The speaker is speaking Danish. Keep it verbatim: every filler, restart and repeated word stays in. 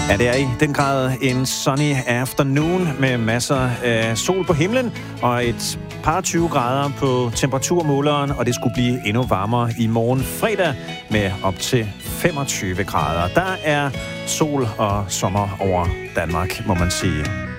Ja, det er i den grad en sunny afternoon med masser af sol på himlen og et par tyve grader på temperaturmåleren, og det skulle blive endnu varmere i morgen fredag med op til femogtyve grader. Der er sol og sommer over Danmark, må man sige.